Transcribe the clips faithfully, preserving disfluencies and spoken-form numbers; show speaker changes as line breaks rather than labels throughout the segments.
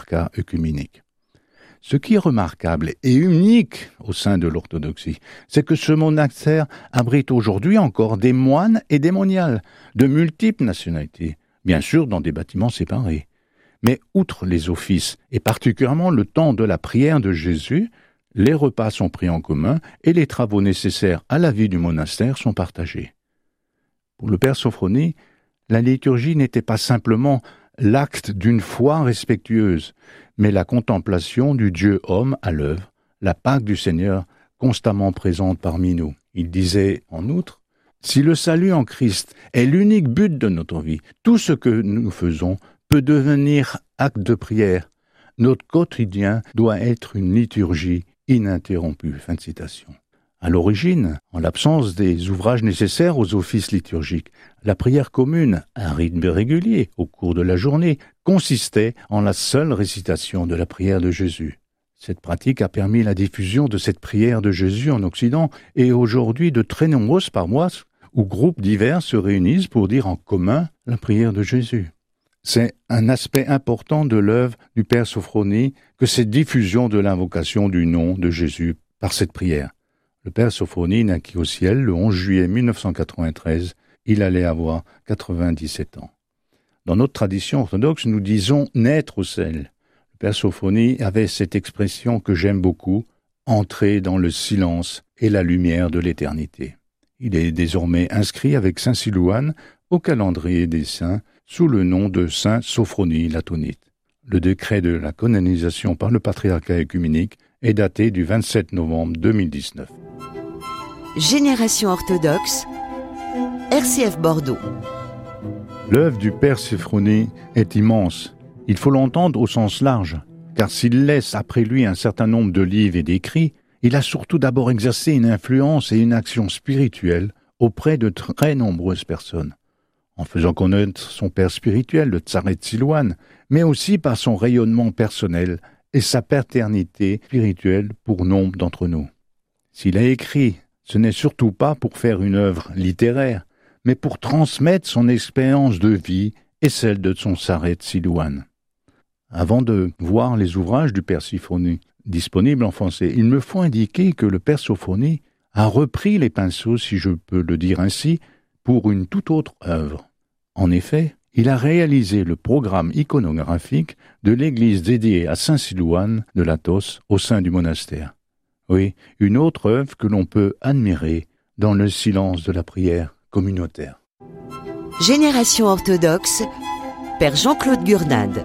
patriarcat œcuménique. Ce qui est remarquable et unique au sein de l'orthodoxie, c'est que ce monastère abrite aujourd'hui encore des moines et des moniales de multiples nationalités, bien sûr dans des bâtiments séparés. Mais outre les offices, et particulièrement le temps de la prière de Jésus, les repas sont pris en commun et les travaux nécessaires à la vie du monastère sont partagés. Pour le père Sophronie, la liturgie n'était pas simplement l'acte d'une foi respectueuse, mais la contemplation du Dieu-homme à l'œuvre, la Pâque du Seigneur constamment présente parmi nous. Il disait en outre, « Si le salut en Christ est l'unique but de notre vie, tout ce que nous faisons peut devenir acte de prière. Notre quotidien doit être une liturgie ininterrompue. » Fin de citation. À l'origine, en l'absence des ouvrages nécessaires aux offices liturgiques, la prière commune, à rythme régulier au cours de la journée, consistait en la seule récitation de la prière de Jésus. Cette pratique a permis la diffusion de cette prière de Jésus en Occident et aujourd'hui de très nombreuses paroisses où groupes divers se réunissent pour dire en commun la prière de Jésus. C'est un aspect important de l'œuvre du père Sophronie que cette diffusion de l'invocation du nom de Jésus par cette prière. Le père Sophronie naquit au ciel le onze juillet mille neuf cent quatre-vingt-treize. Il allait avoir quatre-vingt-dix-sept ans. Dans notre tradition orthodoxe, nous disons « naître au ciel ». Le père Sophronie avait cette expression que j'aime beaucoup, « entrer dans le silence et la lumière de l'éternité ». Il est désormais inscrit avec saint Silouane au calendrier des saints sous le nom de saint Sophronie latonite. Le décret de la canonisation par le patriarcat œcuménique est daté du vingt-sept novembre deux mille dix-neuf.
Génération orthodoxe, R C F Bordeaux.
L'œuvre du père Sophronie est immense. Il faut l'entendre au sens large, car s'il laisse après lui un certain nombre de livres et d'écrits, il a surtout d'abord exercé une influence et une action spirituelle auprès de très nombreuses personnes, en faisant connaître son père spirituel, le Tsaret Silouane, mais aussi par son rayonnement personnel et sa paternité spirituelle pour nombre d'entre nous. S'il a écrit, ce n'est surtout pas pour faire une œuvre littéraire, mais pour transmettre son expérience de vie et celle de son Tsaret Silouane. Avant de voir les ouvrages du père Sophronie disponibles en français, il me faut indiquer que le père Sophronie a repris les pinceaux, si je peux le dire ainsi, pour une toute autre œuvre. En effet, il a réalisé le programme iconographique de l'église dédiée à saint Silouane de Latos au sein du monastère. Oui, une autre œuvre que l'on peut admirer dans le silence de la prière communautaire.
Génération orthodoxe, père Jean-Claude Gurnade.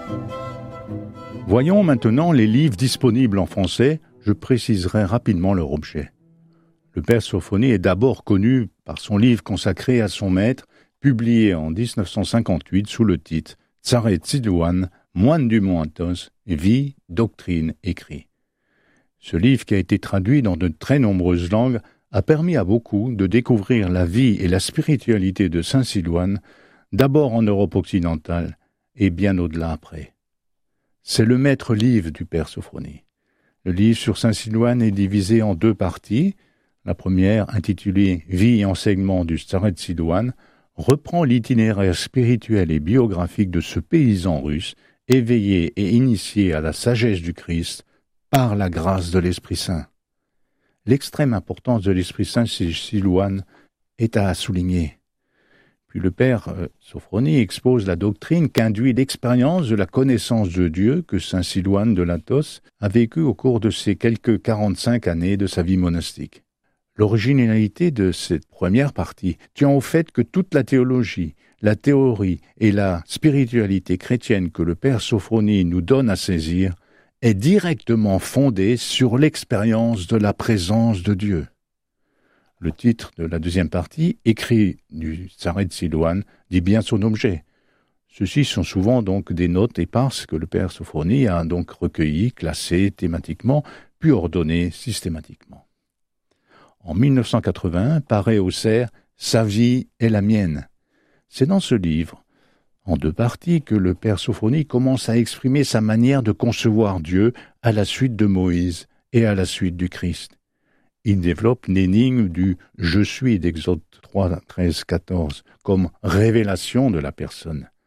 Voyons maintenant les livres disponibles en français, je préciserai rapidement leur objet. Le père Sophronie est d'abord connu par son livre consacré à son maître, publié en dix-neuf cent cinquante-huit sous le titre « Tsaret Silouane, moine du Mont Athos, vie, doctrine, écrit ». Ce livre, qui a été traduit dans de très nombreuses langues, a permis à beaucoup de découvrir la vie et la spiritualité de saint Silouane, d'abord en Europe occidentale et bien au-delà après. C'est le maître livre du père Sophronie. Le livre sur saint Silouane est divisé en deux parties. La première, intitulée « Vie et enseignement du Tsaret Silouane », reprend l'itinéraire spirituel et biographique de ce paysan russe, éveillé et initié à la sagesse du Christ, par la grâce de l'Esprit Saint. L'extrême importance de l'Esprit Saint chez Silouane est à souligner. Puis le père euh, Sophronie expose la doctrine qu'induit l'expérience de la connaissance de Dieu que saint Silouane de Latos a vécu au cours de ces quelques quarante-cinq années de sa vie monastique. L'originalité de cette première partie tient au fait que toute la théologie, la théorie et la spiritualité chrétienne que le père Sophronie nous donne à saisir est directement fondée sur l'expérience de la présence de Dieu. Le titre de la deuxième partie, écrit du Tsaret Silouane, dit bien son objet. Ceux-ci sont souvent donc des notes éparses que le père Sophronie a donc recueillies, classées thématiquement, puis ordonnées systématiquement. En mille neuf cent quatre-vingt-un, paraît au Cerf « Sa vie est la mienne ». C'est dans ce livre, en deux parties, que le père Sophronie commence à exprimer sa manière de concevoir Dieu à la suite de Moïse et à la suite du Christ. Il développe l'énigme du « Je suis » d'Exode trois, treize, quatorze comme révélation de la personne.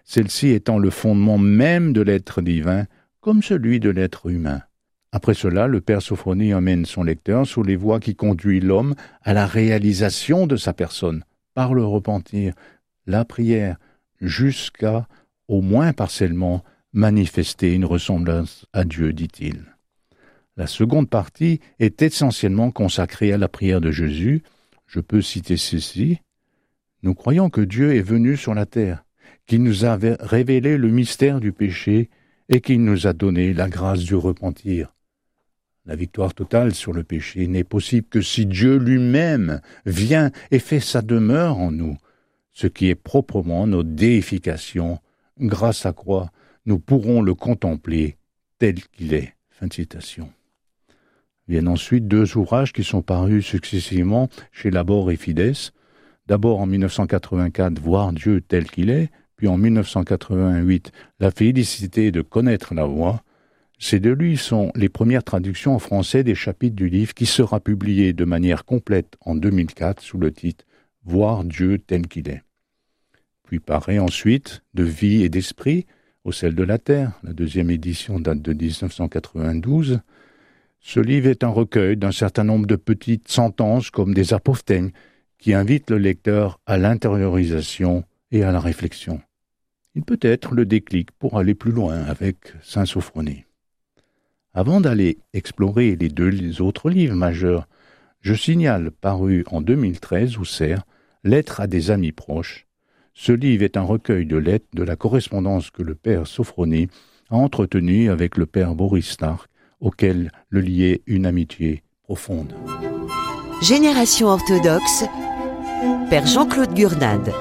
celle-ci étant le fondement même de l'être divin, comme celui de l'être humain. Après cela, le Père Sophronie emmène son lecteur sur les voies qui conduisent l'homme à la réalisation de sa personne, par le repentir, la prière, jusqu'à, au moins partiellement, manifester une ressemblance à Dieu, dit-il. La seconde partie est essentiellement consacrée à la prière de Jésus. Je peux citer ceci. Nous croyons que Dieu est venu sur la terre, qu'il nous a révélé le mystère du péché et qu'il nous a donné la grâce du repentir. La victoire totale sur le péché n'est possible que si Dieu lui-même vient et fait sa demeure en nous, ce qui est proprement notre déification. Grâce à quoi nous pourrons le contempler tel qu'il est. Fin de citation. Viennent ensuite deux ouvrages qui sont parus successivement chez Labor et Fides. D'abord en mille neuf cent quatre-vingt-quatre, Voir Dieu tel qu'il est, puis en mille neuf cent quatre-vingt-huit, La félicité de connaître la voie. Ces deux livres sont les premières traductions en français des chapitres du livre qui sera publié de manière complète en deux mille quatre sous le titre « Voir Dieu tel qu'il est ». Puis paraît ensuite « De vie et d'esprit » au sel de la terre. La deuxième édition date de dix-neuf cent quatre-vingt-douze. Ce livre est un recueil d'un certain nombre de petites sentences comme des apophthegmes qui invitent le lecteur à l'intériorisation et à la réflexion. Il peut être le déclic pour aller plus loin avec Saint Sophronie. Avant d'aller explorer les deux autres livres majeurs, je signale, paru en deux mille treize au Cerf, Lettres à des amis proches. Ce livre est un recueil de lettres de la correspondance que le Père Sophronie a entretenue avec le Père Boris Stark, auquel le liait une amitié profonde.
Génération orthodoxe, Père Jean-Claude Gurnade.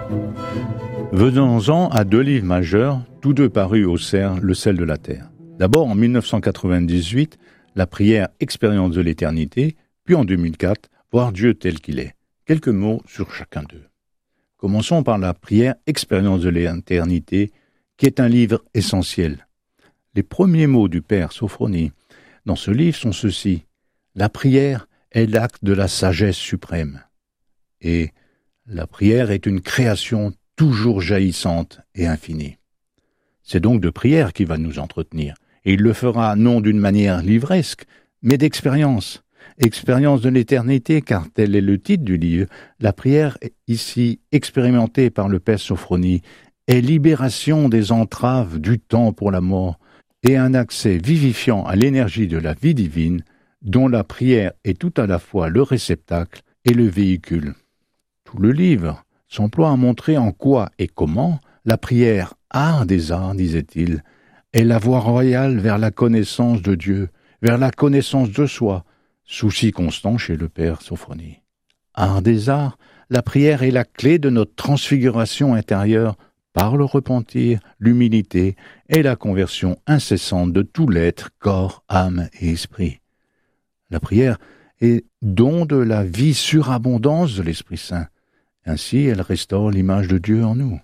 Venons-en à deux livres majeurs, tous deux parus au Cerf, Le sel de la terre. D'abord en mille neuf cent quatre-vingt-dix-huit, La prière expérience de l'éternité, puis en deux mille quatre, Voir Dieu tel qu'il est. Quelques mots sur chacun d'eux. Commençons par la prière expérience de l'éternité, qui est un livre essentiel. Les premiers mots du Père Sophronie dans ce livre sont ceux-ci. La prière est l'acte de la sagesse suprême. Et la prière est une création toujours jaillissante et infinie. C'est donc de prière qu'il va nous entretenir. Et il le fera non d'une manière livresque, mais d'expérience. Expérience de l'éternité, car tel est le titre du livre. La prière, ici expérimentée par le Père Sophronie, est libération des entraves du temps pour la mort, et un accès vivifiant à l'énergie de la vie divine, dont la prière est tout à la fois le réceptacle et le véhicule. Tout le livre s'emploie à montrer en quoi et comment la prière, art des arts, disait-il, est la voie royale vers la connaissance de Dieu, vers la connaissance de soi, souci constant chez le Père Sophronie. Art des arts, la prière est la clé de notre transfiguration intérieure par le repentir, l'humilité et la conversion incessante de tout l'être, corps, âme et esprit. La prière est don de la vie surabondance de l'Esprit Saint. Ainsi, elle restaure l'image de Dieu en nous.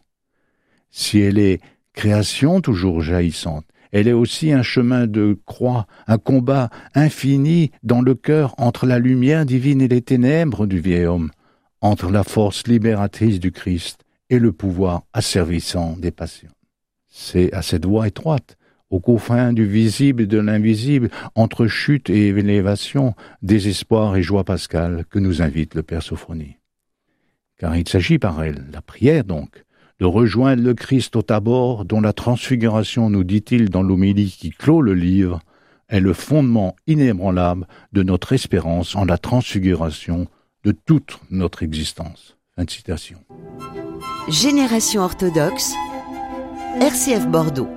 Si elle est création toujours jaillissante, elle est aussi un chemin de croix, un combat infini dans le cœur entre la lumière divine et les ténèbres du vieil homme, entre la force libératrice du Christ et le pouvoir asservissant des passions. C'est à cette voie étroite, aux confins du visible et de l'invisible, entre chute et élévation, désespoir et joie pascale, que nous invite le Père Sophronie. Car il s'agit par elle, la prière donc, de rejoindre le Christ au Tabor, dont la transfiguration, nous dit-il dans l'homélie qui clôt le livre, est le fondement inébranlable de notre espérance en la transfiguration de toute notre existence. Fin de citation.
Génération orthodoxe, R C F Bordeaux.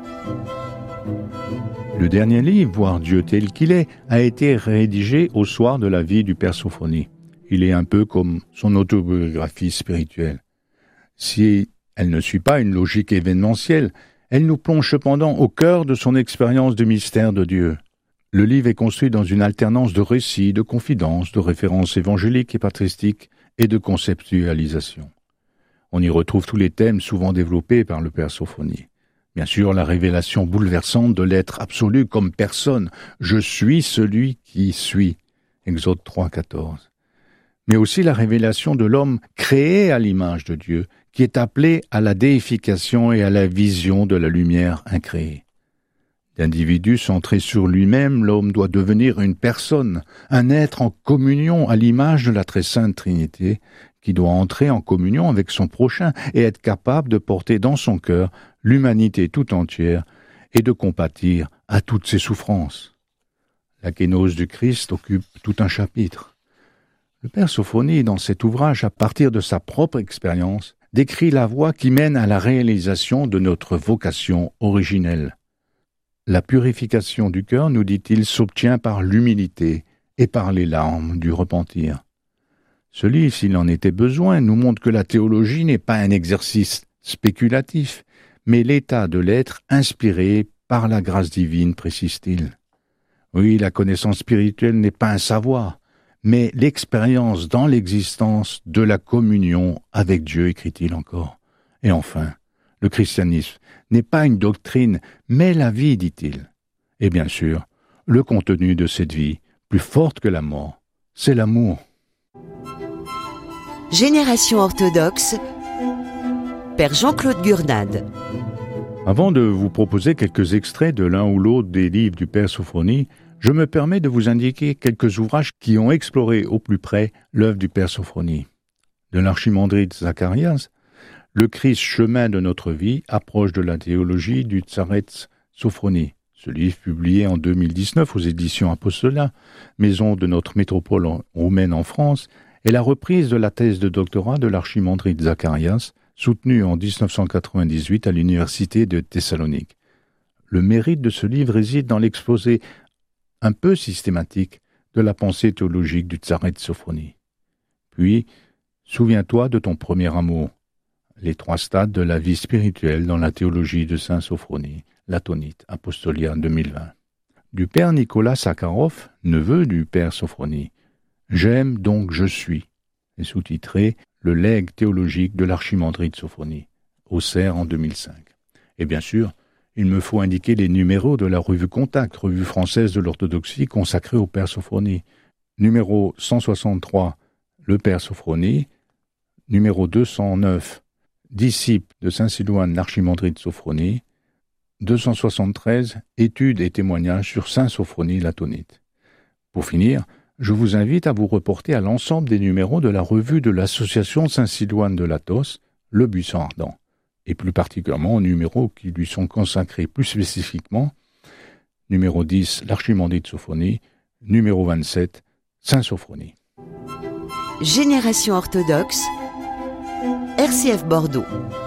Le dernier livre, Voir Dieu tel qu'il est, a été rédigé au soir de la vie du Père Sophronie. Il est un peu comme son autobiographie spirituelle. Si elle ne suit pas une logique événementielle, elle nous plonge cependant au cœur de son expérience du mystère de Dieu. Le livre est construit dans une alternance de récits, de confidences, de références évangéliques et patristiques et de conceptualisation. On y retrouve tous les thèmes souvent développés par le Père Sophronie. Bien sûr, la révélation bouleversante de l'être absolu comme personne. Je suis celui qui suis. Exode trois, quatorze. mais aussi la révélation de l'homme créé à l'image de Dieu, qui est appelé à la déification et à la vision de la lumière incréée. D'individu centré sur lui-même, l'homme doit devenir une personne, un être en communion à l'image de la très sainte Trinité, qui doit entrer en communion avec son prochain et être capable de porter dans son cœur l'humanité tout entière et de compatir à toutes ses souffrances. La kénose du Christ occupe tout un chapitre. Le Père Sophonie, dans cet ouvrage, à partir de sa propre expérience, décrit la voie qui mène à la réalisation de notre vocation originelle. La purification du cœur, nous dit-il, s'obtient par l'humilité et par les larmes du repentir. Ce livre, s'il en était besoin, nous montre que la théologie n'est pas un exercice spéculatif, mais l'état de l'être inspiré par la grâce divine, précise-t-il. Oui, la connaissance spirituelle n'est pas un savoir, mais l'expérience dans l'existence de la communion avec Dieu, écrit-il encore. Et enfin, le christianisme n'est pas une doctrine, mais la vie, dit-il. Et bien sûr, le contenu de cette vie, plus forte que la mort, c'est l'amour.
Génération orthodoxe, Père Jean-Claude Gurnade.
Avant de vous proposer quelques extraits de l'un ou l'autre des livres du Père Sophonie, je me permets de vous indiquer quelques ouvrages qui ont exploré au plus près l'œuvre du Père Sophonie. De l'archimandrite Zacharias, Le Christ, chemin de notre vie, approche de la théologie du Tsaretz Sophonie. Ce livre, publié en deux mille dix-neuf aux éditions Apostolat, maison de notre métropole roumaine en France, est la reprise de la thèse de doctorat de l'archimandrite Zacharias, soutenue en dix-neuf cent quatre-vingt-dix-huit à l'université de Thessalonique. Le mérite de ce livre réside dans l'exposé un peu systématique de la pensée théologique du Tsaretz Sophonie. Puis, souviens-toi de ton premier amour, les trois stades de la vie spirituelle dans la théologie de saint Sophronie, Latonite, Apostolia deux mille vingt. Du père Nicolas Sakharov, neveu du père Sophonie, J'aime donc je suis, est sous-titré Le legs théologique de l'archimandrite Sophonie, Auxerre en deux mille cinq. Et bien sûr, il me faut indiquer les numéros de la revue Contact, revue française de l'orthodoxie consacrée au Père Sophonie. Numéro cent soixante-trois, le Père Sophonie. Numéro deux cent neuf, disciple de saint Silouane, l'archimandrite Sophonie. deux cent soixante-treize, études et témoignages sur saint Sophonie Latonite. Pour finir, je vous invite à vous reporter à l'ensemble des numéros de la revue de l'association Saint-Silouane de l'Athos, Le Buisson Ardent, et plus particulièrement aux numéros qui lui sont consacrés plus spécifiquement, numéro dix, l'Archimandrite Sophonie, numéro vingt-sept, Saint Sophronie.
Génération orthodoxe, R C F Bordeaux.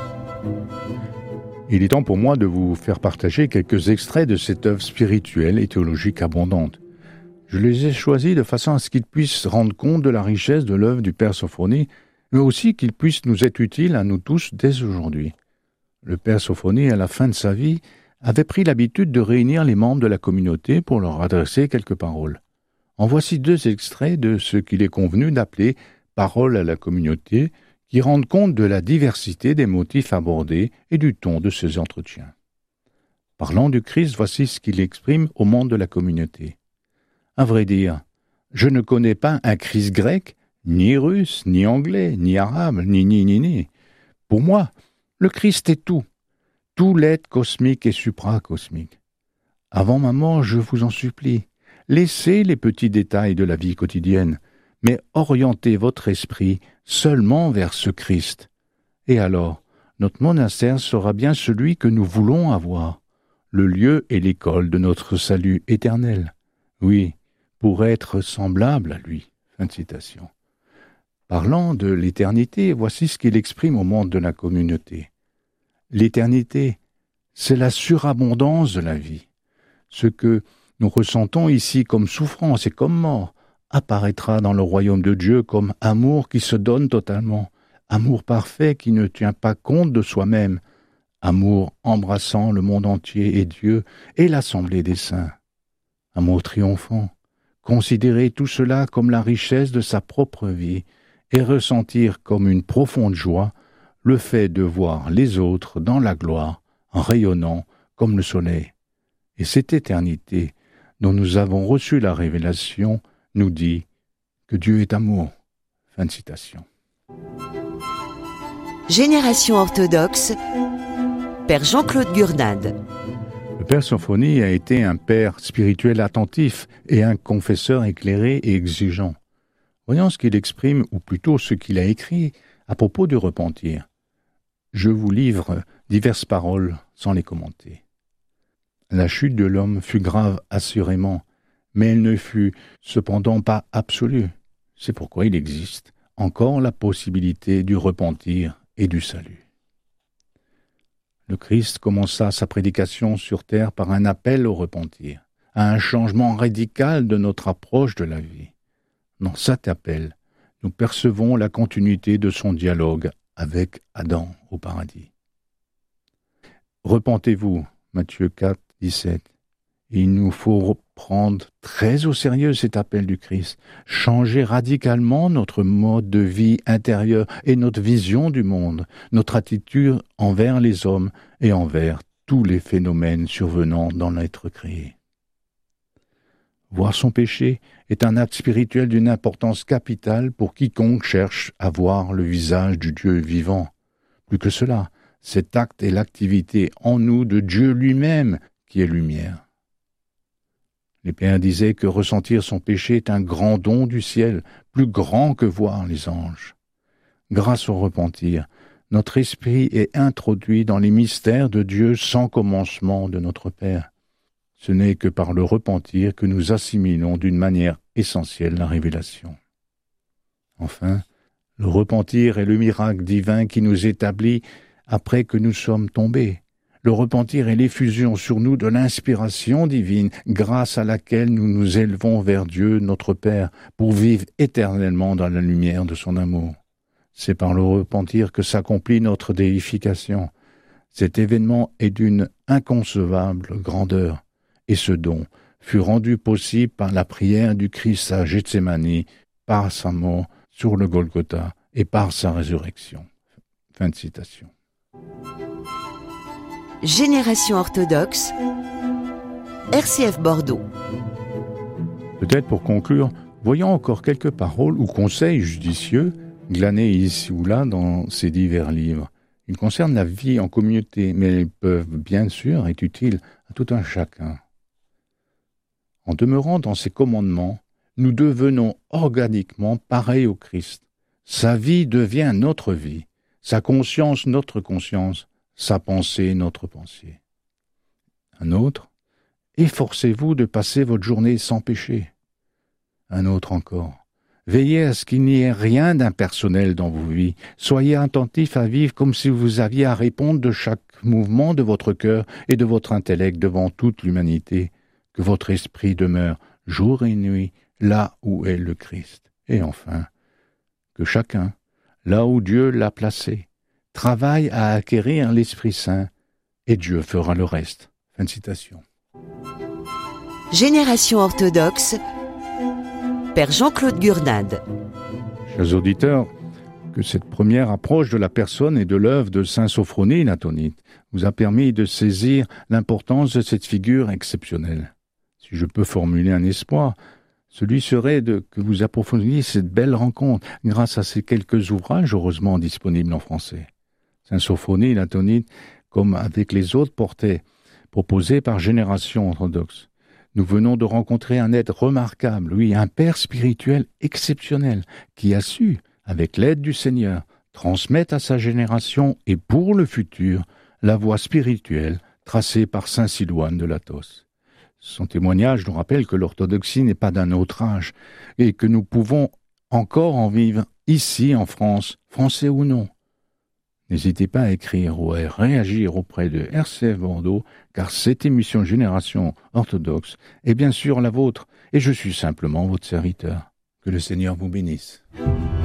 Il est temps pour moi de vous faire partager quelques extraits de cette œuvre spirituelle et théologique abondante. Je les ai choisis de façon à ce qu'ils puissent rendre compte de la richesse de l'œuvre du Père Sophonie, mais aussi qu'ils puissent nous être utiles à nous tous dès aujourd'hui. Le Père Sophonie, à la fin de sa vie, avait pris l'habitude de réunir les membres de la communauté pour leur adresser quelques paroles. En voici deux extraits de ce qu'il est convenu d'appeler « paroles à la communauté », qui rendent compte de la diversité des motifs abordés et du ton de ces entretiens. Parlant du Christ, voici ce qu'il exprime au monde de la communauté. À vrai dire, je ne connais pas un Christ grec, ni russe, ni anglais, ni arabe, ni ni ni ni. Pour moi, le Christ est tout, tout l'être cosmique et supracosmique. Avant ma mort, je vous en supplie, laissez les petits détails de la vie quotidienne, mais orientez votre esprit seulement vers ce Christ. Et alors, notre monastère sera bien celui que nous voulons avoir, le lieu et l'école de notre salut éternel. Oui, pour être semblable à lui. Fin de citation. Parlant de l'éternité, voici ce qu'il exprime au monde de la communauté. L'éternité, c'est la surabondance de la vie. Ce que nous ressentons ici comme souffrance et comme mort apparaîtra dans le royaume de Dieu comme amour qui se donne totalement, amour parfait qui ne tient pas compte de soi-même, amour embrassant le monde entier et Dieu et l'assemblée des saints. Amour triomphant, considérer tout cela comme la richesse de sa propre vie et ressentir comme une profonde joie le fait de voir les autres dans la gloire, en rayonnant comme le soleil. Et cette éternité dont nous avons reçu la révélation nous dit que Dieu est amour. Fin de citation.
Génération orthodoxe, Père Jean-Claude Gurnade.
Le Père Sophonie a été un père spirituel attentif et un confesseur éclairé et exigeant. Voyons ce qu'il exprime, ou plutôt ce qu'il a écrit, à propos du repentir. Je vous livre diverses paroles sans les commenter. La chute de l'homme fut grave assurément, mais elle ne fut cependant pas absolue. C'est pourquoi il existe encore la possibilité du repentir et du salut. Le Christ commença sa prédication sur terre par un appel au repentir, à un changement radical de notre approche de la vie. Dans cet appel, nous percevons la continuité de son dialogue avec Adam au paradis. Repentez-vous, Matthieu quatre, dix-sept. Il nous faut prendre très au sérieux cet appel du Christ, changer radicalement notre mode de vie intérieur et notre vision du monde, notre attitude envers les hommes et envers tous les phénomènes survenant dans l'être créé. Voir son péché est un acte spirituel d'une importance capitale pour quiconque cherche à voir le visage du Dieu vivant. Plus que cela, cet acte est l'activité en nous de Dieu lui-même qui est lumière. Les pères disaient que ressentir son péché est un grand don du ciel, plus grand que voir les anges. Grâce au repentir, notre esprit est introduit dans les mystères de Dieu sans commencement de notre Père. Ce n'est que par le repentir que nous assimilons d'une manière essentielle la révélation. Enfin, le repentir est le miracle divin qui nous établit après que nous sommes tombés. Le repentir est l'effusion sur nous de l'inspiration divine, grâce à laquelle nous nous élevons vers Dieu, notre Père, pour vivre éternellement dans la lumière de son amour. C'est par le repentir que s'accomplit notre déification. Cet événement est d'une inconcevable grandeur, et ce don fut rendu possible par la prière du Christ à Gethsémani, par sa mort sur le Golgotha et par sa résurrection. Fin de citation.
Génération orthodoxe, R C F Bordeaux.
Peut-être pour conclure, voyons encore quelques paroles ou conseils judicieux glanés ici ou là dans ces divers livres. Ils concernent la vie en communauté, mais ils peuvent bien sûr être utiles à tout un chacun. En demeurant dans ces commandements, nous devenons organiquement pareils au Christ. Sa vie devient notre vie, sa conscience notre conscience, sa pensée notre pensée. Un autre, efforcez-vous de passer votre journée sans péché. Un autre encore, veillez à ce qu'il n'y ait rien d'impersonnel dans vos vies. Soyez attentifs à vivre comme si vous aviez à répondre de chaque mouvement de votre cœur et de votre intellect devant toute l'humanité. Que votre esprit demeure jour et nuit là où est le Christ. Et enfin, que chacun, là où Dieu l'a placé, travaille à acquérir l'Esprit Saint, et Dieu fera le reste. Fin de citation.
Génération orthodoxe, Père Jean-Claude Gurnade.
Chers auditeurs, que cette première approche de la personne et de l'œuvre de saint Sophronie l'Antonite vous a permis de saisir l'importance de cette figure exceptionnelle. Si je peux formuler un espoir, celui serait de, que vous approfondiez cette belle rencontre grâce à ces quelques ouvrages heureusement disponibles en français. Saint Sophronie l'Antonite, comme avec les autres portraits proposés par Génération orthodoxe. Nous venons de rencontrer un être remarquable, oui, un père spirituel exceptionnel, qui a su, avec l'aide du Seigneur, transmettre à sa génération et pour le futur la voie spirituelle tracée par saint Silouane de Latos. Son témoignage nous rappelle que l'orthodoxie n'est pas d'un autre âge et que nous pouvons encore en vivre ici en France, français ou non. N'hésitez pas à écrire ou à réagir auprès de R C F Bordeaux, car cette émission Génération orthodoxe est bien sûr la vôtre et je suis simplement votre serviteur. Que le Seigneur vous bénisse.